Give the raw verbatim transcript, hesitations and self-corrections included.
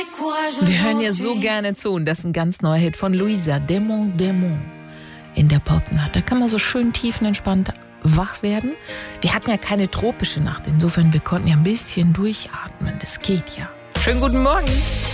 Wir hören ja so gerne zu und das ist ein ganz neuer Hit von Luisa, Démon, Démon in der Popnacht. Da kann man so schön tiefenentspannt wach werden. Wir hatten ja keine tropische Nacht, insofern wir konnten ja ein bisschen durchatmen. Das geht ja. Schönen guten Morgen.